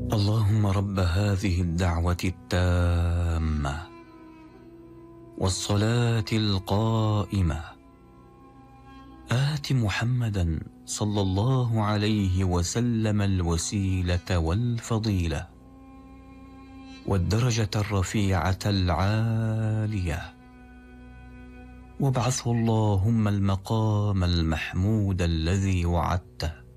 اللهم رب هذه الدعوة التامة والصلاة القائمة آت محمدا صلى الله عليه وسلم الوسيلة والفضيلة والدرجة الرفيعة العالية، وابعثه اللهم المقام المحمود الذي وعدته،